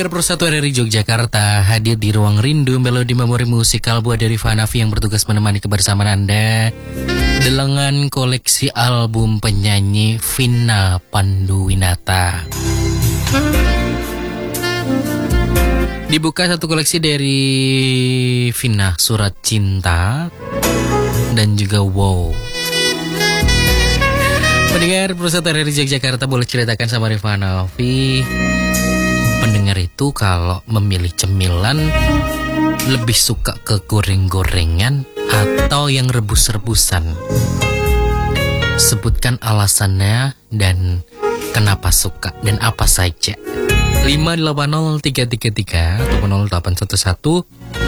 Pendengar Persatuan dari Yogyakarta hadir di Ruang Rindu Melodi Memori Musikal buat dari Fanafi yang bertugas menemani kebersamaan Anda dengan koleksi album penyanyi Vina Panduwinata. Dibuka satu koleksi dari Vina, Surat Cinta dan juga Wow. Pendengar Persatuan dari Yogyakarta, boleh ceritakan sama Fanafi, pendengar itu kalau memilih cemilan lebih suka ke goreng-gorengan atau yang rebus-rebusan? Sebutkan alasannya dan kenapa suka dan apa saja. 580-333 atau 0811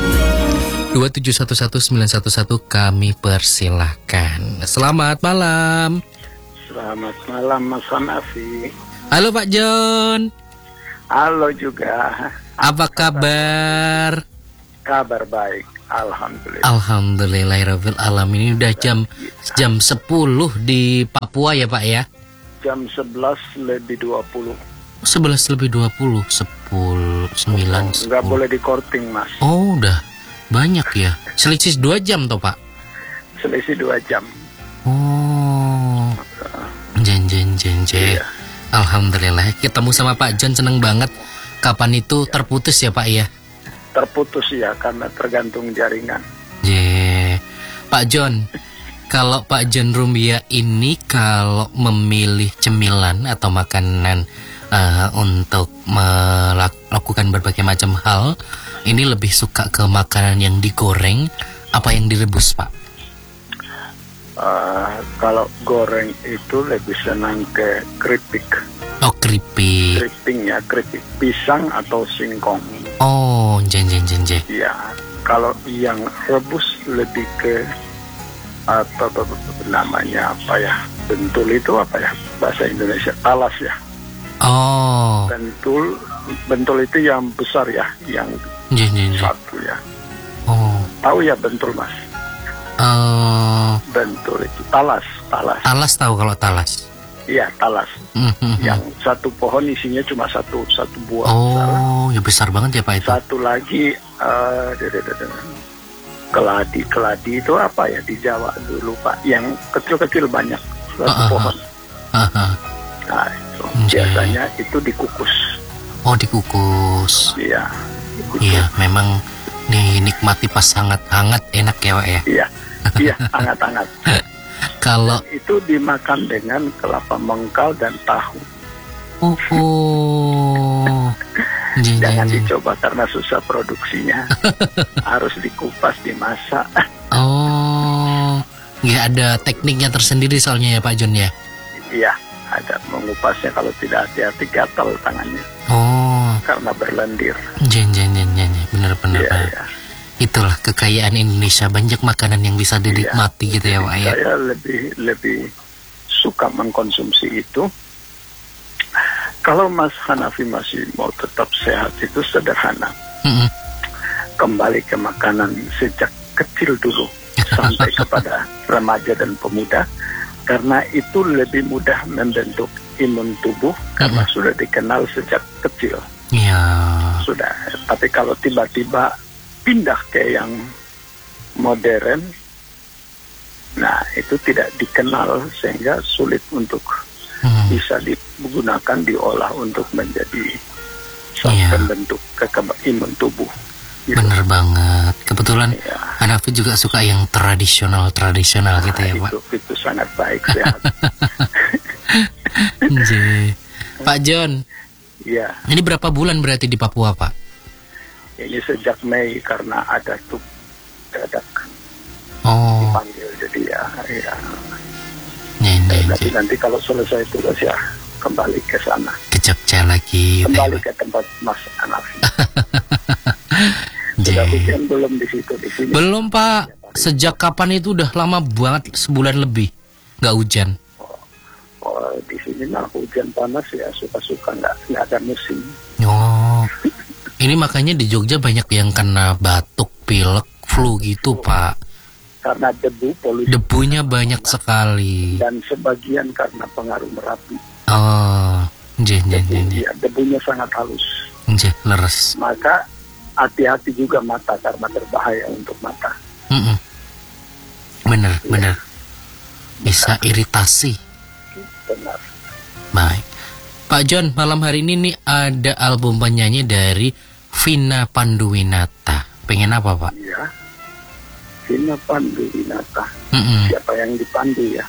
2711911 kami persilahkan. Selamat malam. Selamat malam Mas Hanafi. Halo Pak John. Halo juga. Apa kabar? Kabar baik, alhamdulillah. Alhamdulillahirabbil alamin. Ini udah jam 10 di Papua ya Pak ya? Jam 11:20. 11:20, 9. Nggak boleh di korting Mas. Oh udah banyak ya. Selisih 2 jam toh Pak? Selisih 2 jam. Oh, jen. Iya. Alhamdulillah ketemu sama Pak John, seneng banget. Kapan itu terputus ya Pak ya? Terputus ya karena tergantung jaringan. Pak John, kalau Pak John Rumbia ini kalau memilih cemilan atau makanan untuk melakukan berbagai macam hal, ini lebih suka ke makanan yang digoreng apa yang direbus Pak? Kalau goreng itu lebih senang ke keripik. Oh keripik. Keripik pisang atau singkong. Oh jen. Ya, kalau yang rebus lebih ke apa namanya apa ya? Bentul itu apa ya? Bahasa Indonesia talas ya. Oh. Bentul itu yang besar ya, yang jen. satu ya. Oh. Tahu ya bentul Mas? Bentul itu talas. Talas tahu kalau talas. Iya talas. Yang satu pohon isinya cuma satu buah. Oh, ya besar banget ya Pak itu. Satu lagi keladi itu apa ya di Jawa dulu Pak? Yang kecil-kecil banyak satu pohon. Nah itu biasanya itu dikukus. Oh dikukus. Iya. Iya memang dinikmati pas hangat-hangat enak ya Pak ya. Iya hangat-hangat. Kalau itu dimakan dengan kelapa mengkal dan tahu. Jangan dicoba karena susah produksinya. Harus dikupas, dimasak. Oh, nggak ada tekniknya tersendiri soalnya ya Pak John ya? Iya, ada mengupasnya, kalau tidak hati-hati gatal tangannya. Oh, karena berlendir. Benar-benar. Iya. Itulah kekayaan Indonesia, banyak makanan yang bisa dinikmati gitu ya Pak ya. Saya lebih suka mengkonsumsi itu. Kalau Mas Hanafi masih mau tetap sehat itu sederhana. Kembali ke makanan sejak kecil dulu sampai kepada remaja dan pemuda, karena itu lebih mudah membentuk imun tubuh karena sudah dikenal sejak kecil. Iya. Sudah. Tapi kalau tiba-tiba pindah ke yang modern, nah itu tidak dikenal sehingga sulit untuk bisa digunakan, diolah untuk menjadi pembentuk imun tubuh. Gitu. Bener banget. Kebetulan Hanafi juga suka yang tradisional gitu ya Pak. Itu sangat baik, sehat. Pak John. Iya. Ini berapa bulan berarti di Papua Pak? Ini sejak Mei karena ada tuh dadak dipanggil, jadi ya. Tapi nanti kalau selesai tugas ya kembali ke sana. Ke Jogja lagi. Kembali ke tempat Mas Hanafi. Sudah hujan belum di situ, di sini? Belum Pak. Sejak kapan itu udah lama banget, sebulan lebih nggak hujan. Di sini mah hujan panas ya, suka-suka nggak ada musim. Oh. Ini makanya di Jogja banyak yang kena batuk, pilek, flu gitu Pak. Karena debu, polusi. Debunya banyak sekali. Dan sebagian karena pengaruh Merapi. Oh, Ya, debunya sangat halus. leres. Maka hati-hati juga mata karena berbahaya untuk mata. Benar. Bisa iritasi. Benar. Baik. Pak John, malam hari ini nih ada album penyanyi dari Vina Panduwinata. Pengen apa, Pak? Iya. Vina Panduwinata. Siapa yang dipandu ya?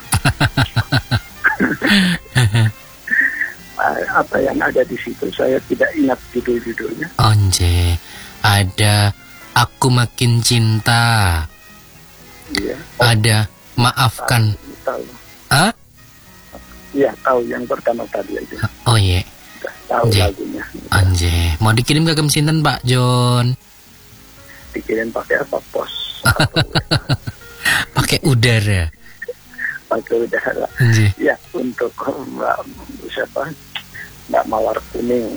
Apa yang ada di situ saya tidak ingat judul-judulnya. Onje, ada Aku Makin Cinta. Iya. Ada Maafkan. Tahu. Ah? Iya, tahu yang pertama tadi aja. Oh iya. Tahu lagunya. Anje, mau dikirim ke Kemsinten Pak John? Dikirim pakai apa? Pos. Pakai udara. Pakai udara. Anje. Ya, untuk Mbak siapa? Mbak Mawar Kuning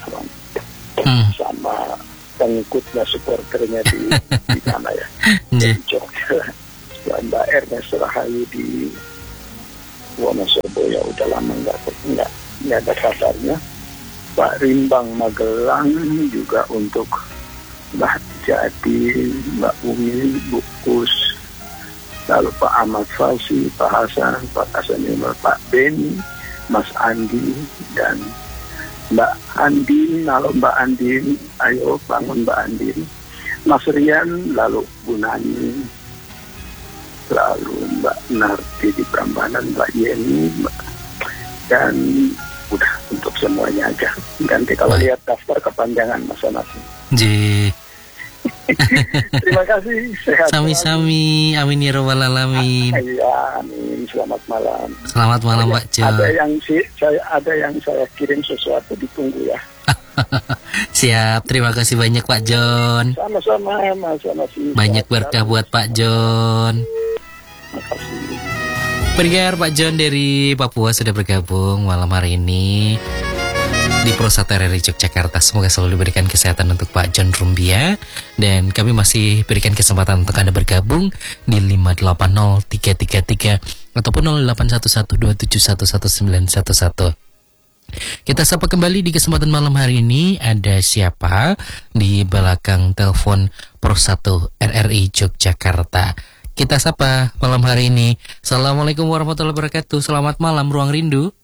sama pengikutnya, supporternya di mana ya? Di Jogja. Ya, Mbak Ernest Rahayu di Wonosobo ya udah lama nggak ada kabarnya. Pak Rimbang Magelang juga untuk Mbak Jati, Mbak Umi, Bu Kus, lalu Pak Ahmad Fasi, Pak Hasan, Pak Hasanimul, Pak Beni, Mas Andi dan Mbak Andin. Lalu Mbak Andin, ayo bangun Mbak Andin, Mas Rian, lalu Bu Nani, lalu Mbak Narti di Prambanan, Mbak Yeni, dan udah untuk semuanya aja. Nanti kalau lihat daftar kepanjangan Mas Anasi. Terima kasih, sehat. Sami-sami, amin ya robbal alamin. Iya, amin. Selamat malam. Selamat malam Pak John. Ada yang saya kirim sesuatu, ditunggu ya. Siap, terima kasih banyak Pak John. Sama-sama Mas Anasi. Banyak berkah buat Pak John. Makasih. Pendengar, Pak John dari Papua sudah bergabung malam hari ini di Prosata RRI Yogyakarta. Semoga selalu diberikan kesehatan untuk Pak John Rumbia. Dan kami masih berikan kesempatan untuk Anda bergabung di 580333 ataupun 081127111911. Kita sapa kembali di kesempatan malam hari ini. Ada siapa di belakang telepon Prosata RRI Yogyakarta? Kita sapa malam hari ini. Assalamualaikum warahmatullahi wabarakatuh. Selamat malam Ruang Rindu.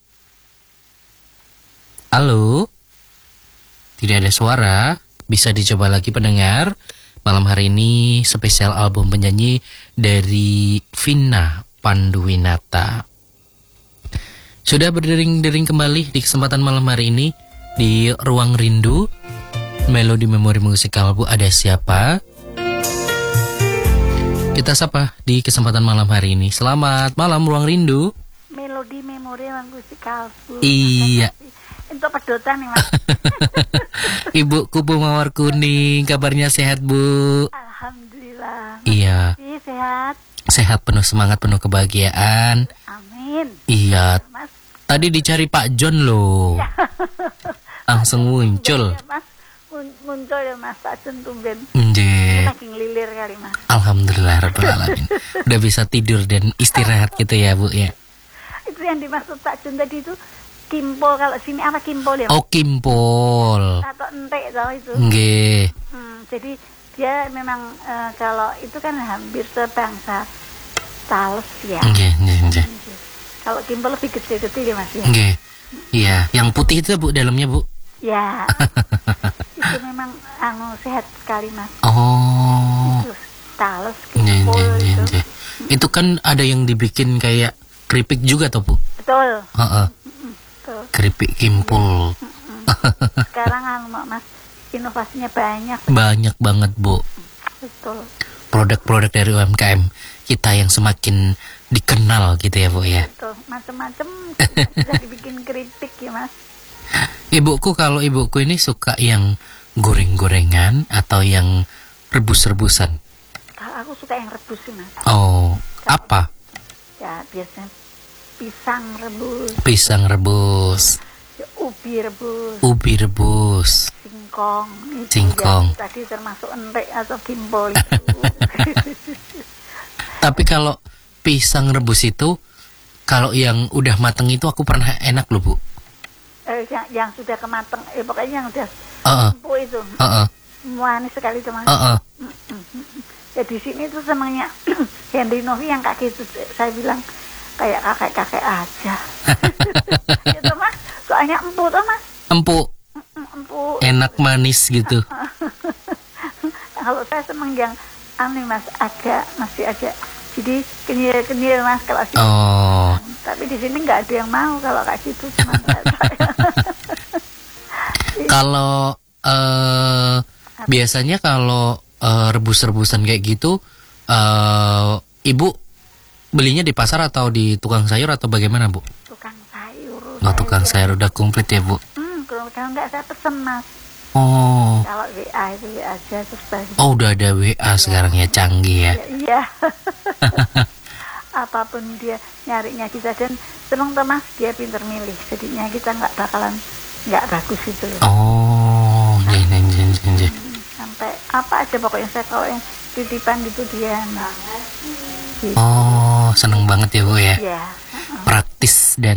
Halo. Tidak ada suara. Bisa dicoba lagi pendengar. Malam hari ini spesial album penyanyi dari Vina Panduwinata. Sudah berdering-dering kembali di kesempatan malam hari ini di Ruang Rindu. Melodi Memori Musikal, Bu, ada siapa? Kita sapa di kesempatan malam hari ini. Selamat malam Ruang Rindu. Melodi Memori Musikal, Bu. Iya. Untuk pedotan nih Mas. Ibu Kupu Mawar Kuning, kabarnya sehat Bu? Alhamdulillah. Iya. Sehat. Sehat, penuh semangat, penuh kebahagiaan. Amin. Iya. Mas. Tadi dicari Pak John loh. Langsung muncul. Ya, Mas. Muncul ya Mas, Pak John tumben. Lagi ngelilir kali Mas. Alhamdulillah Rabbil Alamin. Udah bisa tidur dan istirahat gitu ya Bu ya. Itu yang dimaksud Pak John tadi itu kimpol. Kalau sini apa kimpol ya Mas? Oh, kimpol. Atau entek tau itu. Nggih. Jadi dia memang kalau itu kan hampir sebangsa Tales ya. Nggih. Kalau kimpol lebih gede-gede ya Mas ya. Nggih. Iya, yang putih itu Bu dalamnya Bu. Ya. Itu memang sehat sekali Mas. Oh. Itu Tales kimpol itu. Itu kan ada yang dibikin kayak keripik juga toh Bu? Betul. Betul. Keripik kimpul. Sekarang Mas, inovasinya banyak. Banyak banget Bu. Betul. Produk-produk dari UMKM kita yang semakin dikenal gitu ya Bu ya. Betul. Macam-macam bisa dibikin keripik ya Mas. Ibuku, kalau ibuku ini suka yang goreng-gorengan atau yang rebus-rebusan? Kalau aku suka yang rebus sih Mas. Oh, apa? Ya biasanya pisang rebus. Pisang rebus. Ya, ubi rebus. Ubi rebus. Singkong. Singkong. Ya, tadi termasuk entek atau kimpol itu. Tapi kalau pisang rebus itu, kalau yang udah mateng itu aku pernah enak loh Bu. Yang sudah kemateng, pokoknya yang udah itu. Heeh. Manis sekali itu Mas. Heeh. Ya di sini tuh senangnya Henry Novi yang kaki itu saya bilang kayak kakek-kakek aja. Gitu Mas. Soalnya empuk tuh Mas. Empuk. Empuk. Enak manis gitu. Kalau saya senang yang aneh Mas, masih agak jadi kenyal Mas kalau sih. Oh. Tapi di sini nggak ada yang mau kalau kayak gitu cuma saya. Kalau biasanya kalau rebus-rebusan kayak gitu, ibu belinya di pasar atau di tukang sayur atau bagaimana Bu? Tukang sayur. Oh, tukang sayur udah komplit ya Bu? Kalau nggak saya pesen Mas. Oh. Kalau WA itu WA aja terus bagi. Oh, udah ada WA sekarang ya, canggih ya. Iya. Apapun dia nyarinya kita, dan seneng tuh Mas, dia pinter milih. Jadinya kita nggak bakalan nggak bagus itu. Oh, jen. Sampai apa aja pokoknya saya kalau yang titipan gitu dia. Gitu. Oh, seneng banget ya Bu ya. Iya. Praktis dan